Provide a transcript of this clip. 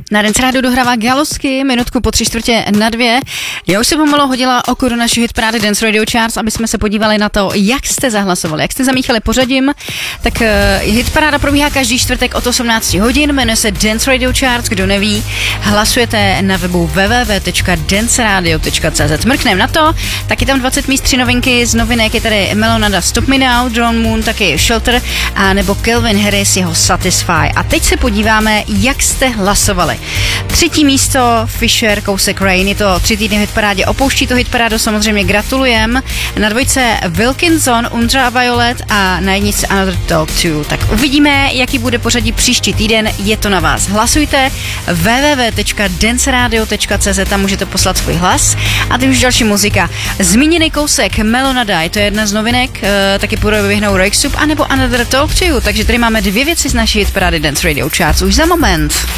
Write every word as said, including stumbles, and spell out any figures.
Na Dance Radio dohrává Galosky, minutku po tři čtvrtě na dvě. Já už se pomalu hodila oko do naší hitparády Dance Radio Charts, aby jsme se podívali na to, jak jste zahlasovali, jak jste zamíchali pořadím. Tak uh, hitparáda probíhá každý čtvrtek od osmnáct hodin, jmenuje se Dance Radio Charts, kdo neví, hlasujete na webu w w w tečka dance radio tečka c z. Mrknem na to, taky tam dvacet míst, tři novinky z novinek, je tady Melonada Stop Me Now, Drone Moon, taky Shelter, a nebo Calvin Harris, jeho Satisfy. A teď se podíváme, jak jste hlasovali. Třetí místo Fisher, kousek Rain, je to tři týdny v hitparádě, opouští to hitparádu, samozřejmě gratulujem. Na dvojce Wilkinson, Ultraviolet a na jedničce Another Talk two. Tak uvidíme, jaký bude pořadí příští týden, je to na vás. Hlasujte w w w tečka dance radio tečka c z, tam můžete poslat svůj hlas. A teď už další muzika. Zmíněný kousek Melonada, to je jedna z novinek, e, taky půjde vyhnou Rake Soup, anebo Another Talk two. Takže tady máme dvě věci z naší hitparády Dance Radio Charts už za moment.